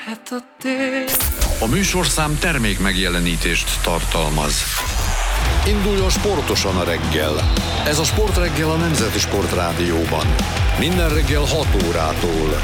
Jöhet a tél. A műsorszám termék megjelenítést tartalmaz. Induljon sportosan a reggel. Ez a Sportreggel a Nemzeti Sportrádióban. Minden reggel 6 órától.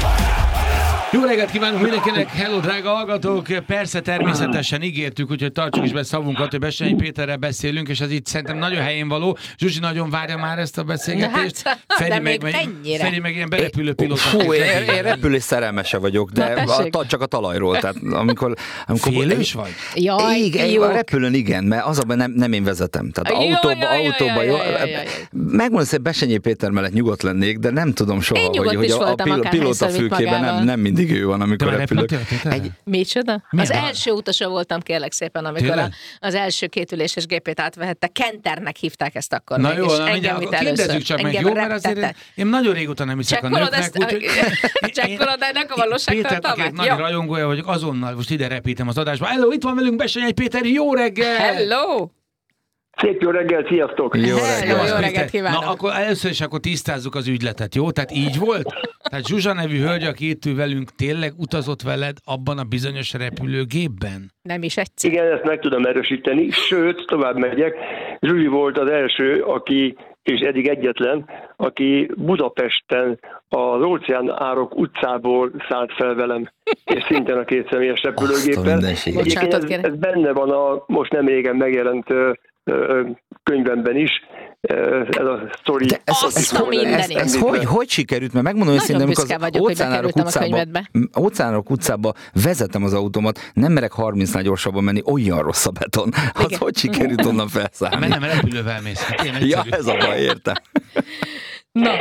Jó reggelt kívánunk mindenkinek, hello drága hallgatók! Persze természetesen ígértük, úgyhogy tartsuk is be szavunkat, hogy Bessenyi Péterrel beszélünk, és ez itt szerintem nagyon helyén való. Zsuzsi nagyon várja már ezt a beszélgetést. Feri meg ilyen berepülő pilóta. Hú, én repülés szerelmese vagyok, de csak a talajról. Tehát amikor félős vagy? Jaj, igen, a repülőn igen, mert az abban nem én vezetem. Tehát autóba jó. Megmondom, hogy Bessenyi Péter mellett nyugodt lennék, de nem tudom soha, hogy a pilótafülkében nem mindig ő van, amikor repülök. Micsoda? Az első utasa voltam, kérlek szépen, amikor az első kétüléses gépét átvehette. Kenternek hívták ezt akkor. Na jó, kérdezzük csak meg, jó? Mert azért én nagyon régóta nem hiszek a nőknek, úgyhogy... Csekkolod ennek a valóságtartalmát? Péternek nagy rajongója vagyok, azonnal most ide repítem az adásba. Hello, itt van velünk Bessenyi Péter, jó reggel! Hello! Szép jó reggel, sziasztok! Jó reggelt kívánok! Na, akkor először is tisztázzuk az ügyletet, jó? Tehát így volt? Tehát Zsuzsa nevű hölgy, aki itt ül velünk, tényleg utazott veled abban a bizonyos repülőgépben? Nem is egyszer. Igen, ezt meg tudom erősíteni, sőt, tovább megyek. Zsuzsi volt az első, és eddig egyetlen, aki Budapesten az Óceánárok utcából szállt fel velem, és szintén a kétszemélyes repülőgéppel. Ez benne van a most nem régen megjelent könyvemben is, ez a sztori. Ez hogy sikerült? Mert megmondom őszintén, amikor az Óceánárok utcába vezetem az autómat, nem merek 30-nál gyorsabban menni, olyan rossz a beton. Az hogy sikerült onnan felszállni? Nem repülővel mész. Ja, ez a baj, értem. Na.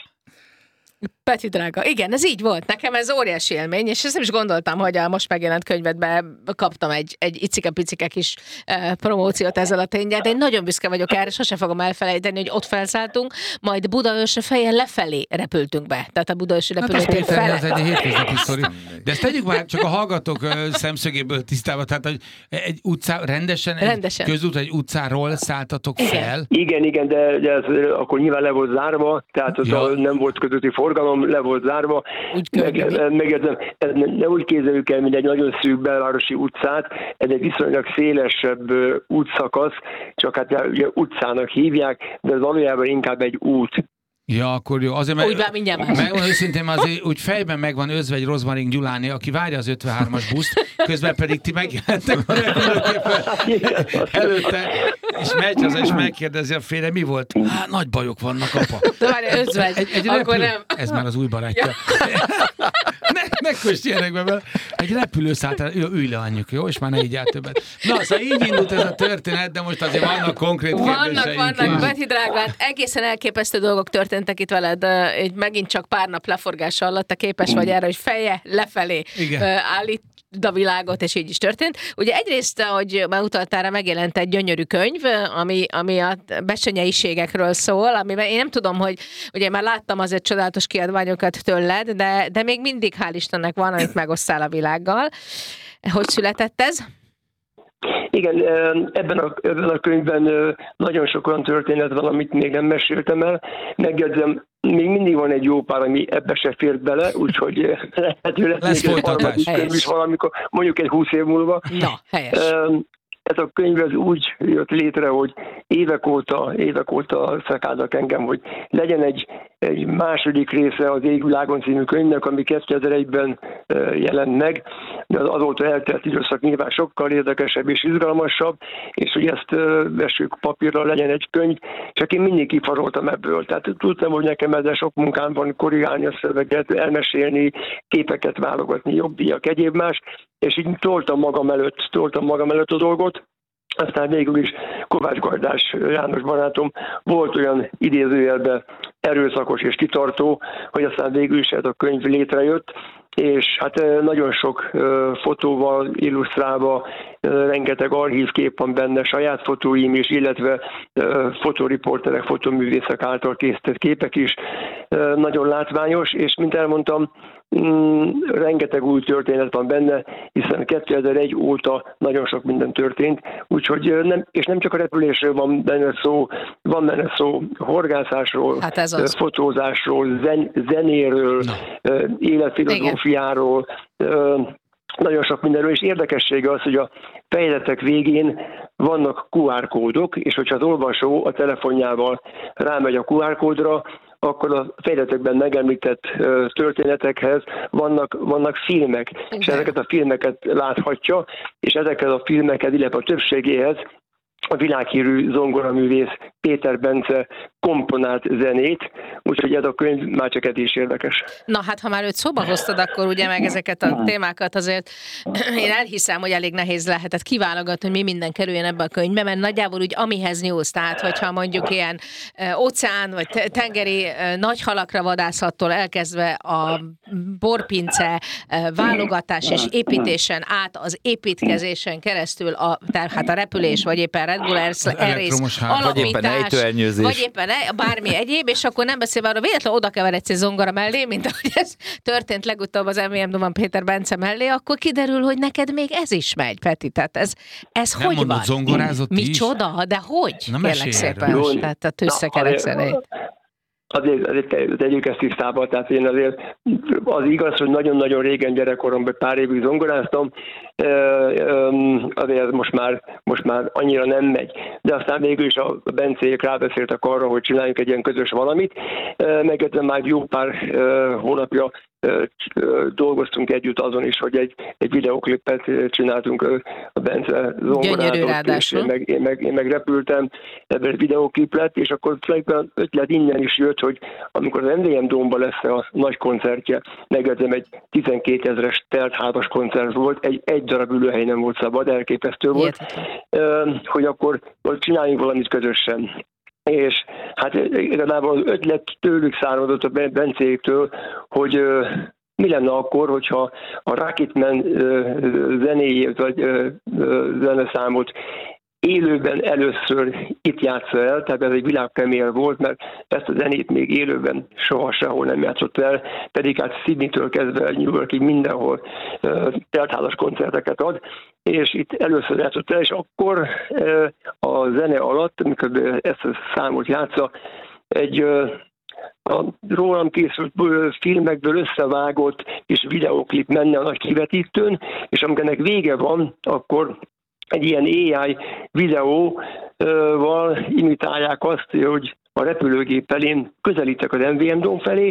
Peti drága, igen, ez így volt. Nekem ez óriási élmény, és ezt nem is gondoltam, hogy a most megjelent könyvedben kaptam egy icike-picike kis promóciót ezzel a tényel, de én nagyon büszke vagyok erre, sose fogom elfelejteni, hogy ott felszálltunk, majd Budaörsre fejjel lefelé repültünk be. Tehát a budaörsi repülőtér fele. Ez egy hétköznapi sztori. De ezt tegyük már csak a hallgatók szemszögéből tisztába, tehát hogy egy utcá, rendesen. Közút egy utcáról szálltatok fel. Igen, de ez akkor nyilván le volt zárva, tehát nem volt közötti forgalom, le volt zárva. Megérzem, ne úgy képzeljük el, mint egy nagyon szűk belvárosi utcát, ez egy viszonylag szélesebb útszakasz, csak hát ugye utcának hívják, de ez valójában inkább egy út. Ja, akkor jó. Azért, úgy már mindjárt más. Megmondom őszintén, azért úgy fejben megvan őzve egy Rozmarin Gyuláné, aki várja az 53-as buszt, közben pedig ti megjelentek a repülőképpen előtte, és megy haza, és megkérdezi a félre, mi volt? Nagy bajok vannak, apa. De várj, özvegy, akkor nem. Ez már az új barátja. Ne kösd ilyenekbe vele. Egy repülőszállt, ülj le anyjuk, jó? És már ne így át többet. Na, szóval így indult ez a történet, de most azért vannak konkrét kérdéseink. Vannak, Beti drágán, egészen elképesztő dolgok történtek itt veled, megint csak pár nap leforgása alatt, te képes vagy erre, hogy feje lefelé állít a világot, és így is történt. Ugye egyrészt, ahogy már utaltál rá, megjelent egy gyönyörű könyv, ami a bessenyeiségekről szól, amiben én nem tudom, hogy ugye már láttam azért csodálatos kiadványokat tőled, de még mindig hál' Istennek van, amit megosztál a világgal. Hogy született ez? Igen, ebben a könyvben nagyon sok olyan történet van, amit még nem meséltem el. Megjegyzem, még mindig van egy jó pár, ami ebbe se fért bele, úgyhogy lehetőleg lesz folytatás. Könyv is valamikor, mondjuk egy 20 év múlva. Na, helyes. Ez a könyv az úgy jött létre, hogy évek óta szekálnak engem, hogy legyen egy második része az Égvilágon című könyvnek, ami 2001-ben jelent meg, de az azóta eltelt időszak nyilván sokkal érdekesebb és izgalmasabb, és hogy ezt vessük papírra, legyen egy könyv, csak én mindig kifaroltam ebből. Tehát tudtam, hogy nekem ezzel sok munkám van, korrigálni a szöveget, elmesélni, képeket válogatni, jogdíjak, egyéb más, és így toltam magam előtt a dolgot. Aztán végül is Kovács Gardás János barátom volt olyan idézőjelben erőszakos és kitartó, hogy aztán végül is ez a könyv létrejött, és hát nagyon sok fotóval illusztrálva, rengeteg archívkép van benne, saját fotóim is, illetve fotóriporterek, fotoművészek által készített képek is, nagyon látványos, és mint elmondtam, rengeteg új történet van benne, hiszen 2001 óta nagyon sok minden történt, úgyhogy nem csak a repülésről van benne szó horgászásról, fotózásról, zenéről, életfilozófiáról, nagyon sok mindenről, és érdekessége az, hogy a fejletek végén vannak QR kódok, és hogyha az olvasó a telefonjával rámegy a QR kódra, akkor a fejletekben megemlített történetekhez vannak filmek, és ezeket a filmeket láthatja, és ezeket a filmeket, illetve a többségéhez a világhírű zongoraművész Péter Bence komponált zenét, úgyhogy ez a könyv már csak is érdekes. Na hát, ha már őt szóba hoztad, akkor ugye meg ezeket a témákat azért én elhiszem, hogy elég nehéz lehetett kiválogatni, hogy mi minden kerüljön ebbe a könyvbe, mert nagyjából úgy amihez nyúlsz, tehát hogyha mondjuk ilyen óceán vagy tengeri nagy halakra vadászattól elkezdve a borpince válogatás és építésen át az építkezésen keresztül tehát a repülés, vagy éppen Red Bull Air Race alapítás, vagy éppen bármi egyéb, és akkor nem beszélve arra, véletlenül oda keveredsz egy zongora mellé, mint ahogy ez történt legutóbb az MVM-ban Péter Bence mellé, akkor kiderül, hogy neked még ez is megy, Peti. Tehát ez nem hogy van? Zongorázott micsoda? De hogy? Kérlek szépen. Tehát a tűzszekerek szerint. Azért tegyük ezt tisztába, tehát én azért az igaz, hogy nagyon-nagyon régen gyerekkoromban pár évig zongoráztam, azért most már annyira nem megy. De aztán végül is a Bencék rábeszéltek arra, hogy csináljunk egy ilyen közös valamit, meg ezen már jó pár hónapja dolgoztunk együtt azon is, hogy egy videóklipet csináltunk a Bence zongorázott, és én meg repültem, ebben videóklip lett, és akkor ötlet innen is jött, hogy amikor az MVM Dómban lesz a nagy koncertje, megedzem egy 12 000-es teltházas koncert volt, egy darab ülőhely nem volt szabad, elképesztő volt, hogy akkor csináljunk valamit közösen. És hát igazából az ötlet tőlük származott a Bencéktől, hogy mi lenne akkor, hogyha a Rocketman zenéjét vagy zeneszámot élőben először itt játsza el, tehát ez egy világpremiér volt, mert ezt a zenét még élőben soha sehol nem játszott el, pedig hát Sydney-től kezdve New Yorkig mindenhol teltházas koncerteket ad, és itt először játszott el, és akkor a zene alatt, amikor ezt a számot játsza, egy a rólam készült filmekből összevágott és videóklip menne a nagy kivetítőn, és amikor ennek vége van, akkor egy ilyen AI videóval imitálják azt, hogy a repülőgép felén közelítek az MVM Dóm felé,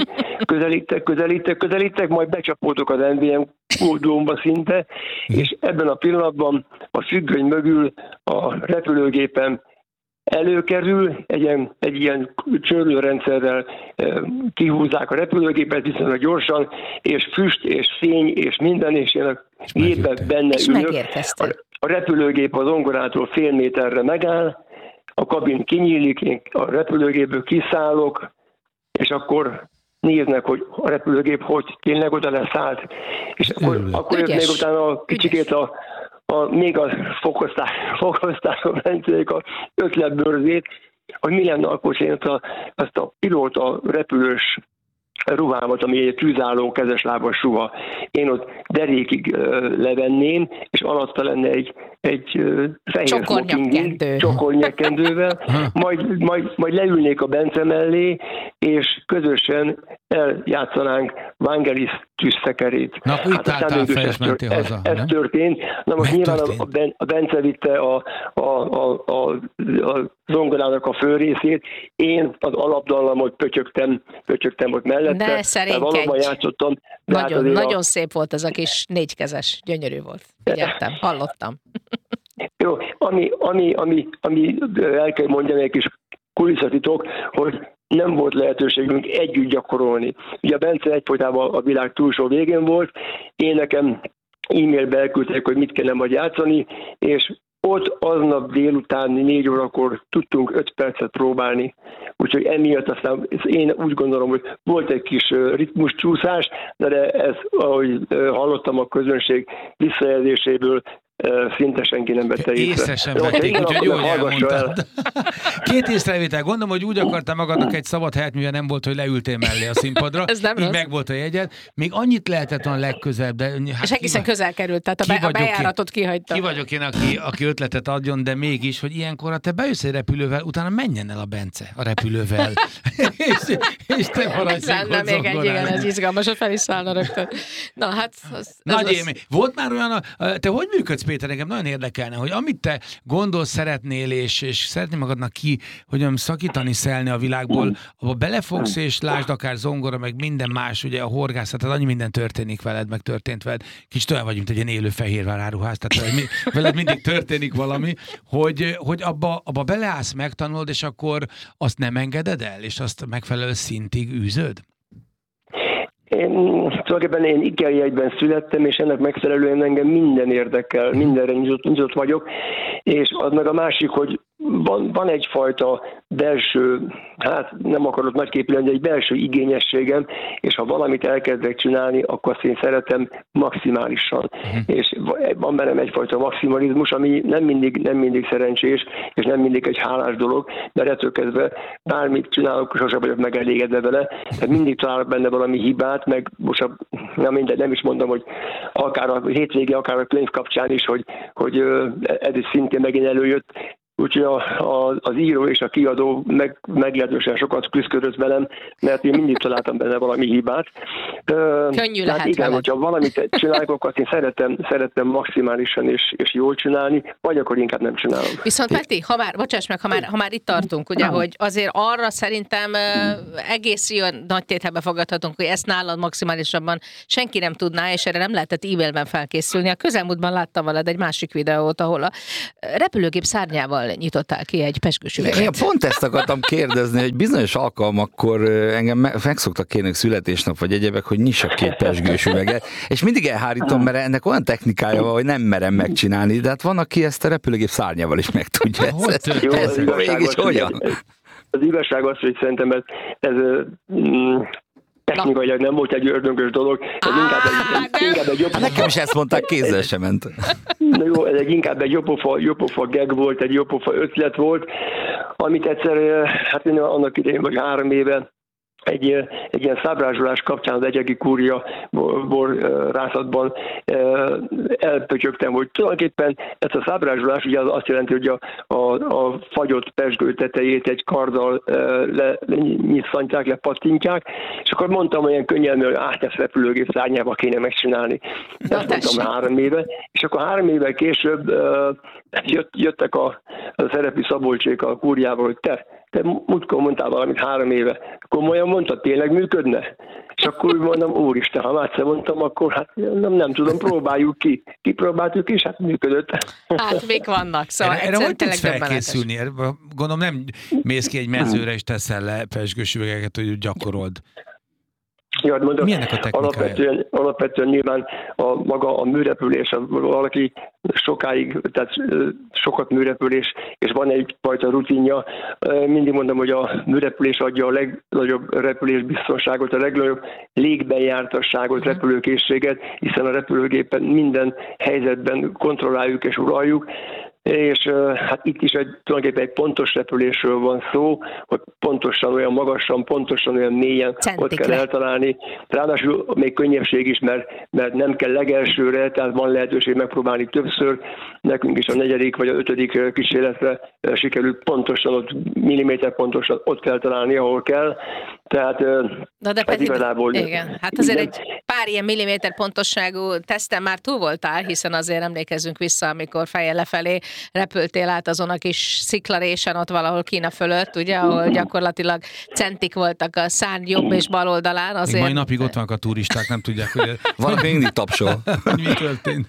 közelítek, majd becsapódok az MVM Dómba szinte, és ebben a pillanatban a függöny mögül a repülőgépen előkerül, egy ilyen csörlőrendszerrel kihúzzák a repülőgépet viszonylag gyorsan, és füst, és fény, és minden, és én a gépben benne ülök. A repülőgép az zongorától fél méterre megáll, a kabin kinyílik, én a repülőgépből kiszállok, és akkor néznek, hogy a repülőgép hogy tényleg oda leszállt, és akkor jött még utána a kicsikét még a fokozták a Bencék a ötletbőrzét, hogy mi lenne akkor, hogy én azt a pilóta repülős ruhámat, ami egy tűzálló kezeslábas ruha, én ott derékig levenném, és alatta lenne egy fehér csokornyakkendővel, majd leülnék a Bence mellé, és közösen eljátszanánk Vangelis tűzszekerét. Na, úgy álltál fel, és mentél haza. Ez történt. Na most nyilván a Bence vitte a zongorának a fő részét, én az alapdallamot pötyögtem ott mellette. De szerénykedj. Játszottam. Nagyon szép volt ez a kis négykezes, gyönyörű volt. Figyeltem, hallottam. Jó, ami el kell mondjam egy kis kulisszatitok, hogy nem volt lehetőségünk együtt gyakorolni. Ugye a Bence egyfolytában a világ túlsó végén volt, én nekem e-mailbe elküldték, hogy mit kellene majd játszani, és ott aznap délután 4 órakor tudtunk 5 percet próbálni. Úgyhogy emiatt aztán én úgy gondolom, hogy volt egy kis ritmuscsúszás, de ez, ahogy hallottam a közönség visszajelzéséből, szinte senki nem vette észre. Észre sem vették, úgyhogy jól elmondtad. 2 észrevétel. Gondolom, hogy úgy akartál magadnak egy szabad helyet, mivel nem volt, hogy leültél mellé a színpadra. Ez nem így meg volt a jegyed. Még annyit lehetett volna legközelebb, de... És egészen közel került, tehát a bejáratot kihagyta. Ki vagyok én, aki ötletet adjon, de mégis, hogy ilyenkor te bejössz egy repülővel, utána menjen el a Bence a repülővel. és te maradj szépen még egy, igen, ez izgalmas, hogy fel is szállna rögtön. Na, hát... Nagy élmény. Volt már olyan, te hogy működsz, Péter? Nekem nagyon érdekelne, hogy amit te gondolsz, szeretnél, és szeretnél magadnak hogyan szakítani, szelni a világból, abba belefogsz, és lásd akár zongora, meg minden más, ugye a horgászat, tehát annyi minden történik veled, meg történt veled. Kicsit olyan vagy, mint egy ilyen élő fehérvár áruház, tehát veled mindig történik valami, hogy abba beleállsz, megtanulod, és akkor azt nem engeded el, és azt megfelelő szintig űzöd? Tulajdonképpen én ikerjegyben születtem, és ennek megfelelően engem minden érdekel, mindenre nyitott vagyok, és az meg a másik, hogy van egyfajta belső, hát nem akarok nagyképű lenni, de egy belső igényességem, és ha valamit elkezdek csinálni, akkor azt én szeretem maximálisan. És van bennem egyfajta maximalizmus, ami nem mindig szerencsés, és nem mindig egy hálás dolog, mert ettől kezdve bármit csinálok, sosem vagyok megelégedve vele, tehát mindig találok benne valami hibát, meg most nem is mondom, hogy akár a hétvégé, akár a könyv kapcsán is, hogy ez is szintén megint előjött. Úgyhogy az író és a kiadó meglehetősen sokat küzdött velem, mert én mindig találtam benne valami hibát. Könnyű lehet igen, veled. hogyha valamit csinálok, akkor én szeretem maximálisan és jól csinálni, vagy akkor inkább nem csinálom. Viszont Peti, ha már itt tartunk, ugye, hogy azért arra szerintem egész jó nagy tételbe fogadhatunk, hogy ezt nálad maximálisabban senki nem tudná, és erre nem lehetett e-mailben felkészülni. A közelmúltban láttam veled egy másik videót, ahol a repülőgép szárnyával nyitottál ki egy pezsgős üveget. Én pont ezt akartam kérdezni, hogy bizonyos alkalmakkor engem meg szoktak kérni születésnap vagy egyebek, hogy nyissak ki egy pezsgős üveget, és mindig elhárítom, mert ennek olyan technikája van, hogy nem merem megcsinálni, de hát van, aki ezt a repülőgép szárnyával is meg tudja. Ez mégis olyan. Az igazság az, hogy szerintem ez technikailag nem volt egy ördöngös dolog, ez inkább egy jobb... Nekem is ezt mondták, kézzel sem ment. Na jó, ez inkább egy jópofa gag volt, egy jópofa ötlet volt, amit egyszer, hát én annak idején vagy 3 éve egy ilyen szábrázsolás kapcsán az Egyegi Kúria borrászatban elpötyögtem, hogy tulajdonképpen ez a szábrázsolás ugye az azt jelenti, hogy a fagyott pezsgő tetejét egy karddal nyisszantják, lepattintják, és akkor mondtam olyan könnyen, hogy ezt repülőgép szárnyába kéne megcsinálni. Ezt mondtam 3 éve, és akkor 3 évvel később jöttek a szerepi Szabolcsék a Kúriával, hogy te múltkor mondtál valamit 3 éve. Komolyan mondtad, tényleg működne? És akkor úgy mondom, úristen, ha már mondtam, akkor hát nem tudom, próbáljuk ki. Kipróbáltuk is, hát működött. Hát még vannak, szóval erre hogy tudsz felkészülni? Gondolom nem mész ki egy mezőre és teszel le pezsgős üvegeket, hogy gyakorold. Ja, mondom, milyennek a technikája? Alapvetően nyilván maga a műrepülés, valaki sokáig, tehát sokat műrepülés, és van egyfajta rutinja. Mindig mondom, hogy a műrepülés adja a legnagyobb repülésbiztonságot, a legnagyobb légbejártasságot, repülőkészséget, hiszen a repülőgépen minden helyzetben kontrolláljuk és uraljuk, és hát itt is tulajdonképpen egy pontos repülésről van szó, hogy pontosan olyan magasan, pontosan olyan mélyen ott kell eltalálni. Ráadásul még könnyebbség is, mert nem kell legelsőre, tehát van lehetőség megpróbálni többször. Nekünk is a 4. vagy a 5. kísérletre sikerült pontosan, ott milliméter pontosan ott kell találni, ahol kell. Tehát ez igazából... Igen, hát azért egy pár ilyen milliméter pontosságú teszten már túl voltál, hiszen azért emlékezzünk vissza, amikor fejjel lefelé repültél át azon a kis sziklarésen ott valahol Kína fölött, ugye, ahol gyakorlatilag centik voltak a szárny jobb és bal oldalán. Azért... Még mai napig ott vannak a turisták, nem tudják, hogy... Valaki mindig tapsol. Mi történt?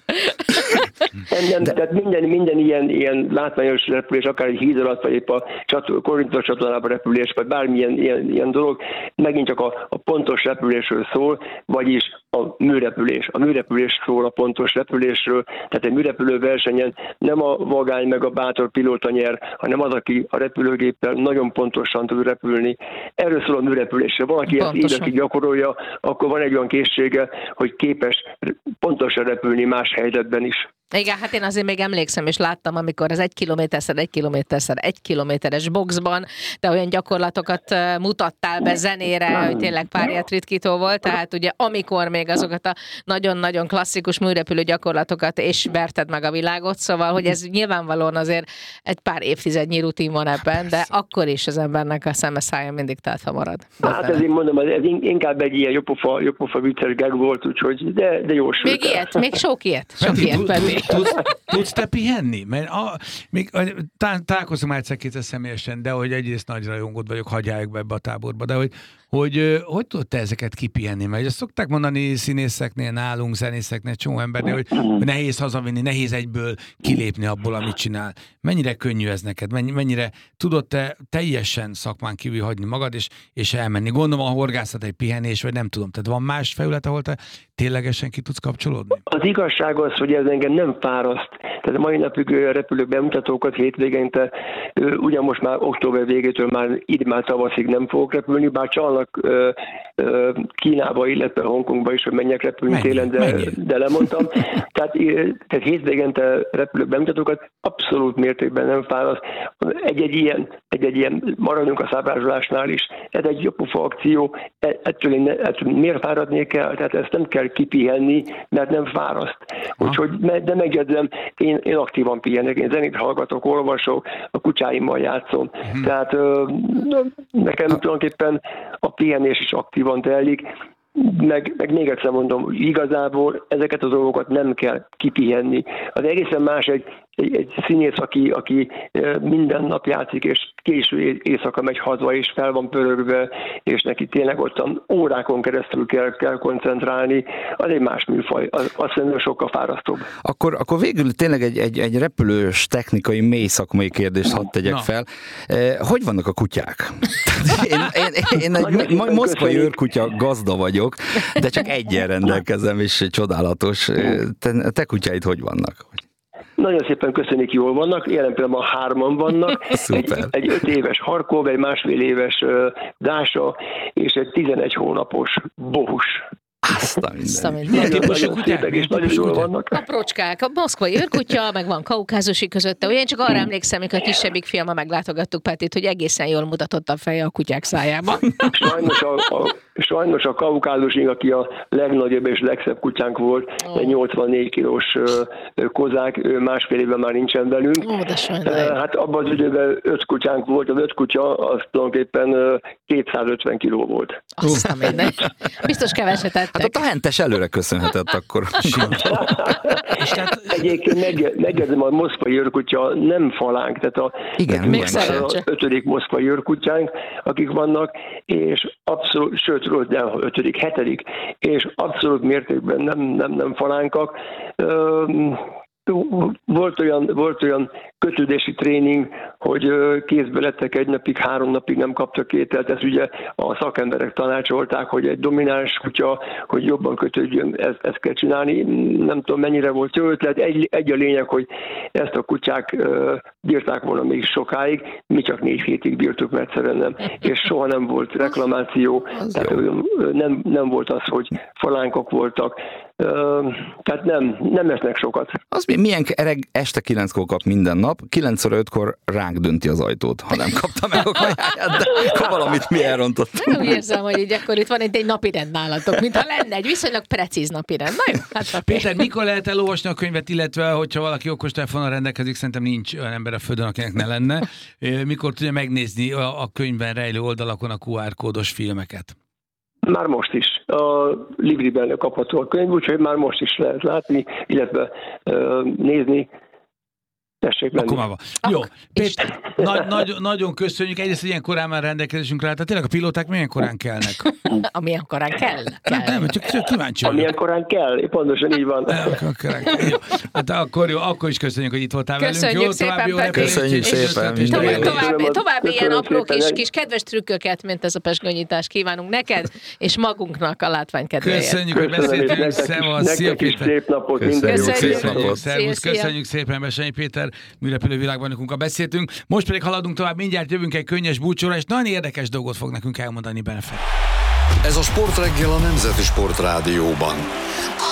Tehát minden ilyen látványos repülés, akár egy híd alatt, vagy épp a Korintos csatornában repülés, vagy bármilyen ilyen dolog, megint csak a pontos repülésről szól, vagyis a műrepülés. A műrepülésről, a pontos repülésről, tehát egy műrepülő versenyen nem a vagány meg a bátor pilóta nyer, hanem az, aki a repülőgéppel nagyon pontosan tud repülni. Erről szól a műrepülésre. Valaki ezt évekig gyakorolja, akkor van egy olyan készsége, hogy képes pontosan repülni más helyzetben is. Igen, hát én azért még emlékszem, és láttam, amikor az 1 kilométerszer 1 kilométeres boxban, de olyan gyakorlatokat mutattál be zenére, hogy tényleg párját ritkító volt, tehát ugye amikor még azokat a nagyon-nagyon klasszikus műrepülő gyakorlatokat és verted meg a világot, szóval, hogy ez nyilvánvalóan azért egy pár évtizednyi rutin van ebben, de akkor is az embernek a szeme szája mindig tátva marad. Hát ez én mondom, ez inkább egy ilyen jópofa vicces gag volt, úgyhogy de jó sült. Még ilyet, még sok ilyet pedig. Tudsz te pihenni? Mert még találkozom már egyszer-kétszer személyesen, de hogy egyrészt nagy rajongód vagyok, hagyjáljuk be ebbe a táborba, de hogy tudod te ezeket kipihenni? Mert ezt szokták mondani színészeknél, nálunk, zenészeknél, csomó embernél, hogy nehéz hazavinni, nehéz egyből kilépni abból, amit csinál. Mennyire könnyű ez neked? Mennyire tudod te teljesen szakmán kívül hagyni magad, és elmenni? Gondolom a horgászat egy pihenés, vagy nem tudom. Tehát van más felület, ahol te ténylegesen ki tudsz kapcsolódni? Az igazság az, hogy ez engem nem fáraszt. Tehát a mai napig repülők bemutatókat hétvégente, ugyan most már október végétől már tavaszig nem fogok repülni, bár csalnak Kínába, illetve Hongkongba is, hogy menjek repülni télen, de lemondtam. Tehát hétvégente repülők bemutatókat abszolút mértékben nem fáraszt. Egy ilyen maradjunk a szábrázsolásnál is. Ez egy jópofa akció, ettől miért fáradnék el? Tehát ezt nem kell kipihenni, mert nem fáraszt. Úgyhogy, de megjegyzem, én aktívan pihenek, én zenét hallgatok, olvasok, a kutyáimmal játszom. Tehát nekem tulajdonképpen a pihenés is aktívan telik, meg még egyszer mondom, igazából ezeket a dolgokat nem kell kipihenni. Az egészen más egy színész, aki minden nap játszik, és késő éjszaka megy haza, és fel van pörögve, és neki tényleg ottan órákon keresztül kell koncentrálni, az egy más műfaj. Azt szerintem sokkal fárasztóbb. Akkor végül tényleg egy repülős technikai, mély szakmai kérdést hadd tegyek fel. Hogy vannak a kutyák? Én egy moszkvai őrkutya gazda vagyok, de csak egyen rendelkezem, és csodálatos. Te kutyáid hogy vannak? Nagyon szépen köszönjük, jól vannak. Jelen pillanatban 3 vannak. Egy 5 éves Harkov, egy 1,5 éves Dása, és egy 11 hónapos Bohus. Milyen típusú kutyák? Aprócskák, a moszkvai őrkutya, meg van kaukázusi közötte. Ugye én csak arra emlékszem, amikor a kisebbik fiammal meglátogattuk Petit, hogy egészen jól mutatott a feje a kutyák szájában. Sajnos a kaukázusink, aki a legnagyobb és legszebb kutyánk volt, egy 84 kilós kozák, ő 1,5 éve már nincsen velünk. Hát abban az időben 5 kutyánk volt, az 5 kutya az tulajdonképpen 250 kiló volt. Aztán minden. Biztos keveset ettek. Hát ott a hentes előre köszönhetett akkor. Egyébként megjegyzem, a moszkvai őrkutya nem falánk, tehát még az 5. moszkvai őrkutyánk, akik vannak, és abszolút, sőt, de 5., 7., és abszolút mértékben nem falánkak. Volt olyan kötődési tréning, hogy kézbe lettek 1 napig, 3 napig nem kaptak ételt. Ezt ugye a szakemberek tanácsolták, hogy egy domináns kutya, hogy jobban kötődjön, ezt kell csinálni. Nem tudom, mennyire volt jó ötlet. Egy a lényeg, hogy ezt a kutyák bírták volna még sokáig, mi csak 4 hétig bírtuk, mert egyszerűen nem. És soha nem volt reklamáció, tehát nem volt az, hogy falánkok voltak. Tehát nem esznek sokat. Az milyen este 9-kor kap minden nap, 9-5-kor ránk dönti az ajtót, ha nem kapta meg a kajáját, de akkor valamit mi elrontott. Nem úgy érzem, hogy így akkor itt van egy napirend nálatok, mintha lenne egy viszonylag precíz napirend. Na jó, hát Péter, mikor lehet elolvasni a könyvet, illetve hogyha valaki okostelefonnal rendelkezik, szerintem nincs olyan ember a földön, akinek ne lenne. Mikor tudja megnézni a könyvben rejlő oldalakon a QR kódos filmeket? Már most is. A Libriben kapható a könyv, úgyhogy már most is lehet látni, illetve nézni. tessék lenni. Akkor jó, Péter, nagyon köszönjük. Egyrészt ilyen korán már rendelkezésünkre állt. Tényleg a pilóták milyen korán kelnek? Amilyen korán kell. Nem, csak kíváncsi vagyok. Amilyen korán kell, pontosan így van. Hát akkor is köszönjük, hogy itt voltál köszönjük velünk. Szépen, Pepi. Köszönjük szépen. További ilyen apró kis kedves trükköket, mint ez a pesgőnyítás kívánunk neked, és magunknak a látvány kedvéért. Köszönjük, hogy beszéltünk. Szevasz, szia Péter. Szép napot. Köszönjük szépen, Bessenyi Péter, műrepülő világbajnokunkkal beszéltünk. Most pedig haladunk tovább, mindjárt jövünk egy könnyes búcsúra, és nagyon érdekes dolgot fog nekünk elmondani Benefek. Ez a Sportreggel a Nemzeti Sport Rádióban.